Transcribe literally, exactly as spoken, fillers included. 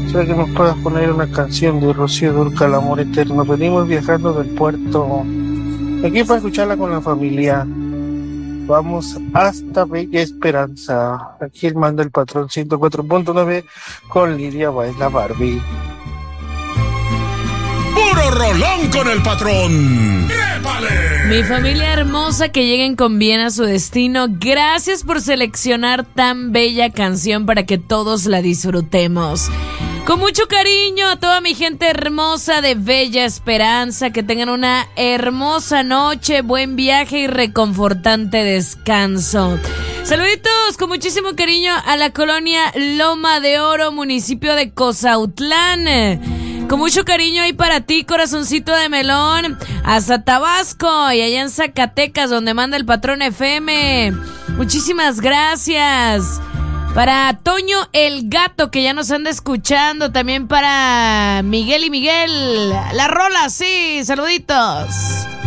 Quisiera que nos puedas poner una canción de Rocío Dúrcal, Amor Eterno. Venimos viajando del puerto aquí para escucharla con la familia. Vamos hasta Bella Esperanza. Aquí el manda el patrón ciento cuatro punto nueve con Lidia Baila Barbie. ¡Puro rolón con el patrón! ¡Trépale! Mi familia hermosa, que lleguen con bien a su destino. Gracias por seleccionar tan bella canción para que todos la disfrutemos. Con mucho cariño a toda mi gente hermosa de Bella Esperanza. Que tengan una hermosa noche, buen viaje y reconfortante descanso. Saluditos con muchísimo cariño a la colonia Loma de Oro, municipio de Cozautlán. Con mucho cariño ahí para ti, corazoncito de melón, hasta Tabasco y allá en Zacatecas, donde manda el patrón F M. Muchísimas gracias. Para Toño el Gato, que ya nos anda escuchando. También para Miguel y Miguel. La rola, sí, saluditos.